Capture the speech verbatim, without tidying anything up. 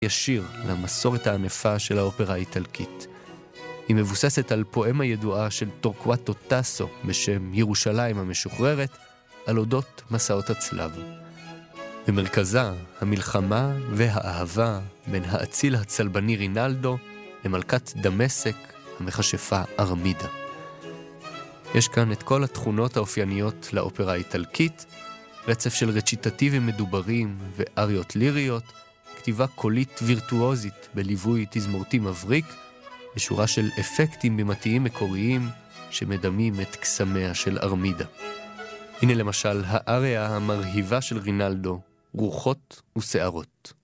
ישיר למסורת הענפה של האופרה האיטלקית. היא מבוססת על פואמה ידועה של טורקואטו טאסו בשם ירושלים המשוחררת, על אודות מסעות הצלב. במרכזה המלחמה והאהבה בין האציל הצלבני רינלדו למלכת דמשק המכשפה ארמידה. יש כאן את כל התכונות האופייניות לאופרה האיטלקית, רצף של רציטטיבים מדוברים ואריות ליריות, כתיבה קולית וירטואוזית בליווי תזמורתי מבריק, ושורה של אפקטים בימתיים מקוריים שמדמים את קסמיה של ארמידה. הנה למשל האריה המרהיבה של רינלדו, רוחות ושערות.